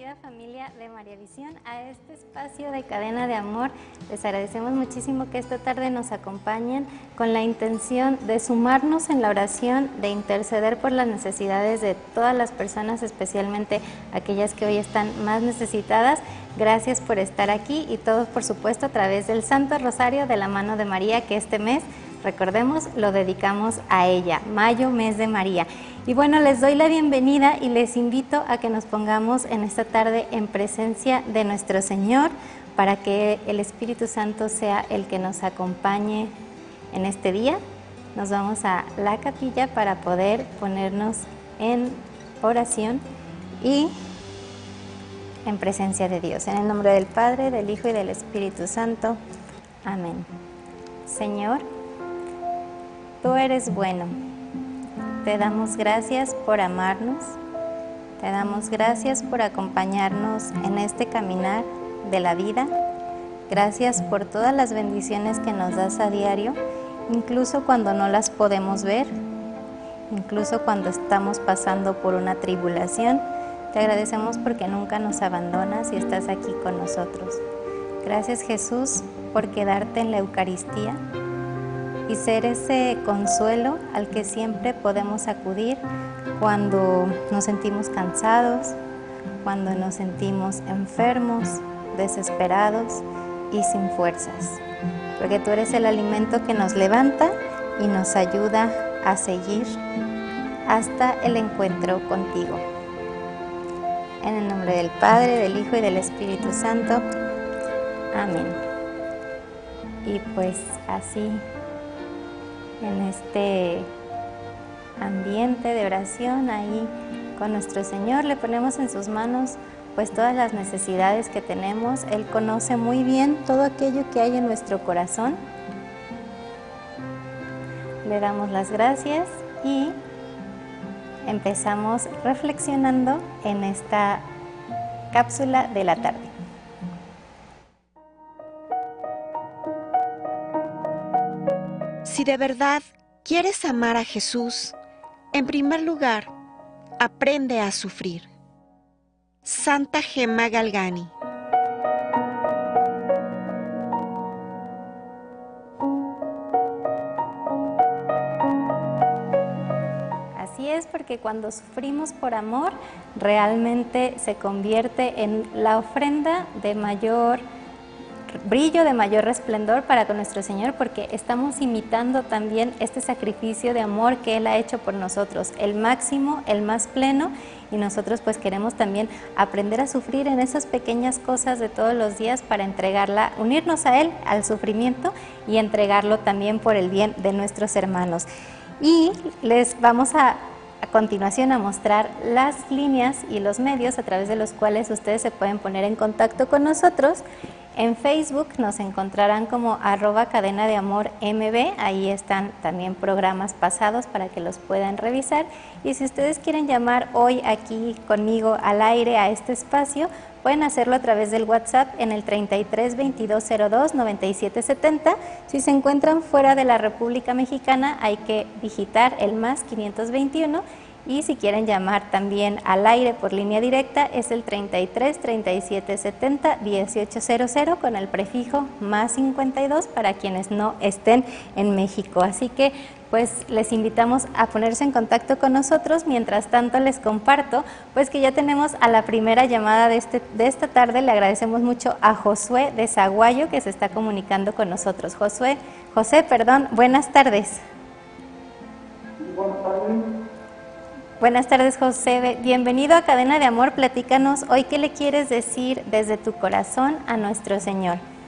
querida familia de María Visión a este espacio de Cadena de Amor. Les agradecemos muchísimo que esta tarde nos acompañen con la intención de sumarnos en la oración, de interceder por las necesidades de todas las personas, especialmente aquellas que hoy están más necesitadas. Gracias por estar aquí y todos, por supuesto, a través del Santo Rosario de la mano de María, que este mes, recordemos, lo dedicamos a ella, mayo, mes de María. Y bueno, les doy la bienvenida y les invito a que nos pongamos en esta tarde en presencia de nuestro Señor para que el Espíritu Santo sea el que nos acompañe en este día. Nos vamos a la capilla para poder ponernos en oración y en presencia de Dios. En el nombre del Padre, del Hijo y del Espíritu Santo. Amén. Señor, tú eres bueno. Te damos gracias por amarnos, te damos gracias por acompañarnos en este caminar de la vida. Gracias por todas las bendiciones que nos das a diario, incluso cuando no las podemos ver, incluso cuando estamos pasando por una tribulación. Te agradecemos porque nunca nos abandonas y estás aquí con nosotros. Gracias, Jesús, por quedarte en la Eucaristía y ser ese consuelo al que siempre podemos acudir cuando nos sentimos cansados, cuando nos sentimos enfermos, desesperados y sin fuerzas. Porque tú eres el alimento que nos levanta y nos ayuda a seguir hasta el encuentro contigo. En el nombre del Padre, del Hijo y del Espíritu Santo. Amén. Y pues así, en este ambiente de oración ahí con nuestro Señor, le ponemos en sus manos pues todas las necesidades que tenemos. Él conoce muy bien todo aquello que hay en nuestro corazón. Le damos las gracias y empezamos reflexionando en esta cápsula de la tarde. Si de verdad quieres amar a Jesús, en primer lugar, aprende a sufrir. Santa Gemma Galgani. Así es, porque cuando sufrimos por amor, realmente se convierte en la ofrenda de mayor brillo, de mayor resplendor para con nuestro Señor, porque estamos imitando también este sacrificio de amor que Él ha hecho por nosotros, el máximo, el más pleno, y nosotros pues queremos también aprender a sufrir en esas pequeñas cosas de todos los días para entregarla, unirnos a Él, al sufrimiento, y entregarlo también por el bien de nuestros hermanos. Y les vamos a continuación a mostrar las líneas y los medios a través de los cuales ustedes se pueden poner en contacto con nosotros. En Facebook nos encontrarán como @cadenadeamormb, ahí están también programas pasados para que los puedan revisar. Y si ustedes quieren llamar hoy aquí conmigo al aire a este espacio, pueden hacerlo a través del WhatsApp en el 33 22 02 97 70. Si se encuentran fuera de la República Mexicana, hay que digitar el más 521. Y si quieren llamar también al aire por línea directa, es el 33 37 70 1800 con el prefijo más 52 para quienes no estén en México. Así que pues les invitamos a ponerse en contacto con nosotros. Mientras tanto les comparto pues que ya tenemos a la primera llamada de esta tarde. Le agradecemos mucho a Josué de Zaguayo que se está comunicando con nosotros. José, buenas tardes. Buenas tardes. Buenas tardes, José. Bienvenido a Cadena de Amor. Platícanos hoy qué le quieres decir desde tu corazón a nuestro Señor.